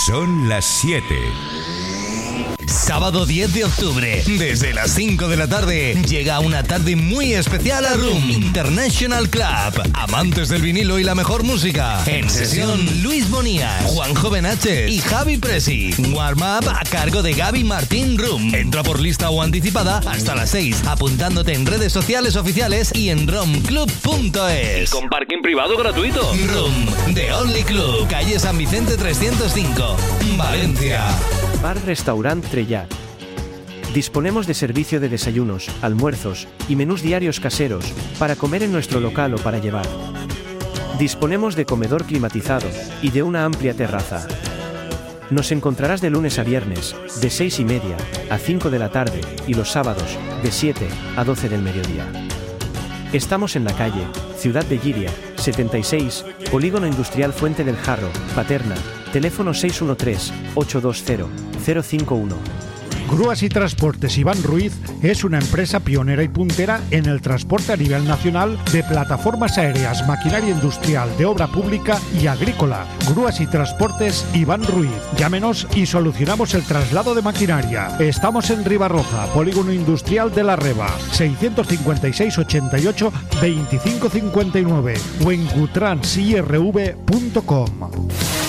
Son las 7. Sábado 10 de octubre, desde las 5 de la tarde, llega una tarde muy especial a Room International Club. Amantes del vinilo y la mejor música. En sesión, Luis Bonías, Juanjo Benaches y Javi Presi. Warm up a cargo de Gaby Martín Room. Entra por lista o anticipada hasta las 6, apuntándote en redes sociales oficiales y en romclub.es. Con parking privado gratuito. Room, The Only Club, calle San Vicente 305, Valencia. Bar Restaurant Trellat. Disponemos de servicio de desayunos, almuerzos y menús diarios caseros para comer en nuestro local o para llevar. Disponemos de comedor climatizado y de una amplia terraza. Nos encontrarás de lunes a viernes, de 6:30 a 5 de la tarde y los sábados, de 7 a 12 del mediodía. Estamos en la calle Ciudad de Llíria, 76, Polígono Industrial Fuente del Jarro, Paterna. Teléfono 613-820-051. Grúas y Transportes Iván Ruiz es una empresa pionera y puntera en el transporte a nivel nacional de plataformas aéreas, maquinaria industrial, de obra pública y agrícola. Grúas y Transportes Iván Ruiz. Llámenos y solucionamos el traslado de maquinaria. Estamos en Ribarroja, Polígono Industrial de La Reba, 656 88 25 59 o en gutransirv.com.